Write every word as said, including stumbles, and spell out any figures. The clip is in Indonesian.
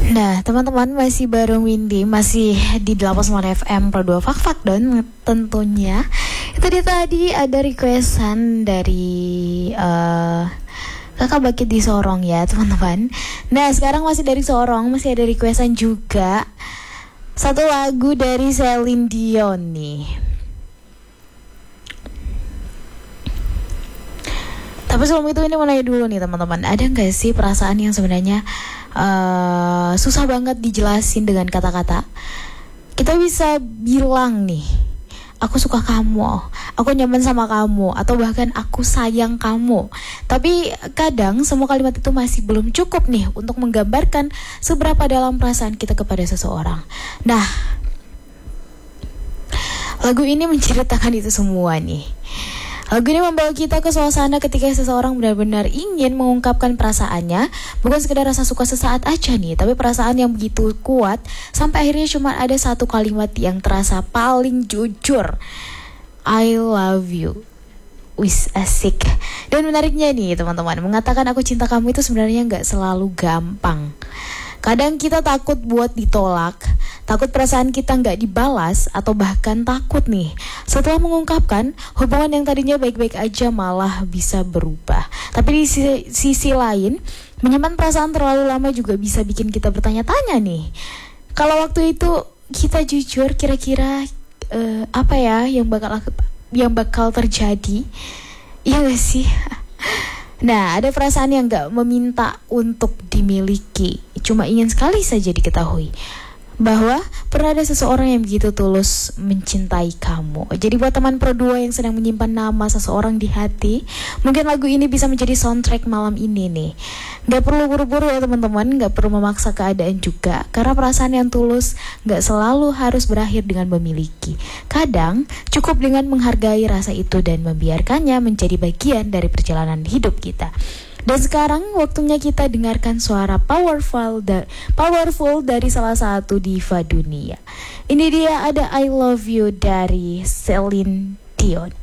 Nah, teman-teman, masih bareng Windy, masih di delapan puluh sembilan F M Pro dua Fak Fak Don tentunya. Itu dia tadi ada requestan dari uh, Kakak Bakit di Sorong ya, teman-teman. Nah, sekarang masih dari Sorong, masih ada requestan juga satu lagu dari Celine Dion nih. Tapi sebelum itu ini mau nanya dulu nih teman-teman, ada nggak sih perasaan yang sebenarnya uh, susah banget dijelasin dengan kata-kata? Kita bisa bilang nih, aku suka kamu, aku nyaman sama kamu, atau bahkan aku sayang kamu. Tapi kadang semua kalimat itu masih belum cukup nih untuk menggambarkan seberapa dalam perasaan kita kepada seseorang. Nah, lagu ini menceritakan itu semua nih. Lagu ini membawa kita ke suasana ketika seseorang benar-benar ingin mengungkapkan perasaannya, bukan sekedar rasa suka sesaat aja nih, tapi perasaan yang begitu kuat sampai akhirnya cuma ada satu kalimat yang terasa paling jujur. I love you. Wis, asik. Dan menariknya nih teman-teman, mengatakan aku cinta kamu itu sebenarnya gak selalu gampang. Kadang kita takut buat ditolak, takut perasaan kita nggak dibalas, atau bahkan takut nih setelah mengungkapkan hubungan yang tadinya baik-baik aja malah bisa berubah. Tapi di sisi, sisi lain, menyimpan perasaan terlalu lama juga bisa bikin kita bertanya-tanya nih. Kalau waktu itu kita jujur, kira-kira uh, apa ya yang bakal yang bakal terjadi? Iya gak sih? Nah, ada perasaan yang gak meminta untuk dimiliki, cuma ingin sekali saja diketahui bahwa pernah ada seseorang yang begitu tulus mencintai kamu. Jadi buat teman Pro dua yang sedang menyimpan nama seseorang di hati, mungkin lagu ini bisa menjadi soundtrack malam ini nih. Gak perlu buru-buru ya teman-teman, gak perlu memaksa keadaan juga, karena perasaan yang tulus gak selalu harus berakhir dengan memiliki. Kadang cukup dengan menghargai rasa itu dan membiarkannya menjadi bagian dari perjalanan hidup kita. Dan sekarang waktunya kita dengarkan suara powerful, da- powerful dari salah satu diva dunia. Ini dia, ada I Love You dari Celine Dion.